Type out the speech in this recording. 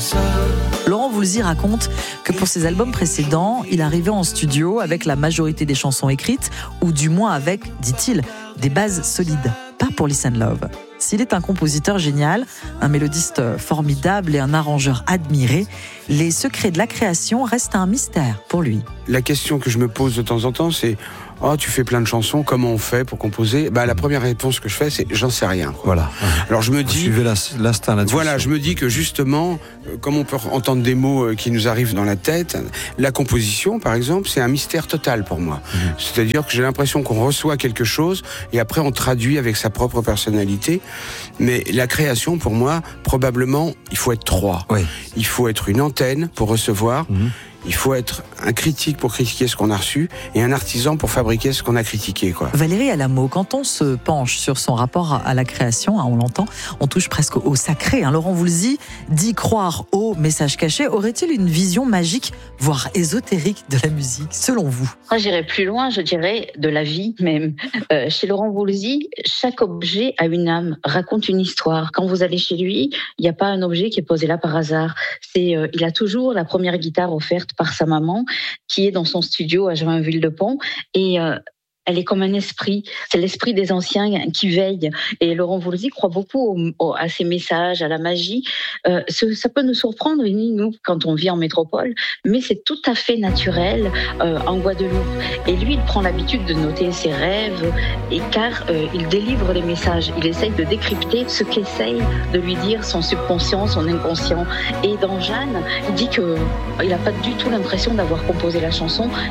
Laurent Voulzy raconte que pour ses albums précédents, il arrivait en studio avec la majorité des chansons écrites, ou du moins avec, dit-il, des bases solides. Pas pour Listen Love. S'il est un compositeur génial, un mélodiste formidable et un arrangeur admiré, les secrets de la création restent un mystère pour lui. La question que je me pose de temps en temps, c'est « Oh, tu fais plein de chansons, comment on fait pour composer ?» La première réponse que je fais, c'est « J'en sais rien ». Voilà. Alors je me dis... Suivez l'instinct là-dessus. Voilà, je me dis que justement, comme on peut entendre des mots qui nous arrivent dans la tête, la composition, par exemple, c'est un mystère total pour moi. C'est-à-dire que j'ai l'impression qu'on reçoit quelque chose et après on traduit avec sa propre personnalité. Mais la création, pour moi, probablement, il faut être trois. Oui. Il faut être une antenne pour recevoir. Il faut être un critique pour critiquer ce qu'on a reçu et un artisan pour fabriquer ce qu'on a critiqué, quoi. Valérie Alamo, quand on se penche sur son rapport à la création, on l'entend, on touche presque au sacré. Laurent Voulzy dit croire au message caché. Aurait-il une vision magique, voire ésotérique de la musique, selon vous ? Moi, j'irais plus loin, je dirais de la vie même. Chez Laurent Voulzy, chaque objet a une âme, raconte une histoire. Quand vous allez chez lui, il n'y a pas un objet qui est posé là par hasard. Il a toujours la première guitare offerte par sa maman, qui est dans son studio à Joinville-le-Pont, et elle est comme un esprit, c'est l'esprit des anciens qui veille. Et Laurent Voulzy croit beaucoup à ces messages, à la magie. Ça peut nous surprendre, nous, quand on vit en métropole, mais c'est tout à fait naturel en Guadeloupe. Et lui, il prend l'habitude de noter ses rêves, car il délivre les messages. Il essaye de décrypter ce qu'essaye de lui dire son subconscient, son inconscient. Et dans Jeanne, il dit qu'il n'a pas du tout l'impression d'avoir composé la chanson.